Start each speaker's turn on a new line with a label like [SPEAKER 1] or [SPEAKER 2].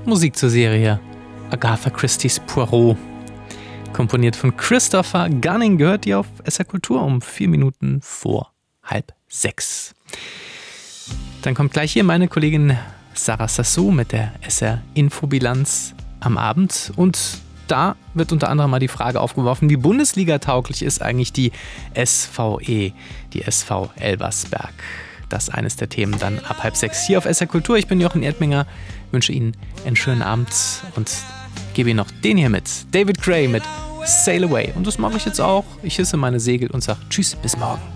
[SPEAKER 1] Musik zur Serie Agatha Christie's Poirot. Komponiert von Christopher Gunning, gehört ihr auf SR Kultur um 4 Minuten vor 5:30. Dann kommt gleich hier meine Kollegin Sarah Sassou mit der SR Infobilanz am Abend. Und da wird unter anderem mal die Frage aufgeworfen, wie Bundesliga-tauglich ist eigentlich die SVE, die SV Elversberg. Das ist eines der Themen dann ab 5:30 hier auf SR Kultur. Ich bin Jochen Erdminger, wünsche Ihnen einen schönen Abend und gebe Ihnen noch den hier mit. David Gray mit Sail Away. Und das mache ich jetzt auch. Ich hisse meine Segel und sage Tschüss, bis morgen.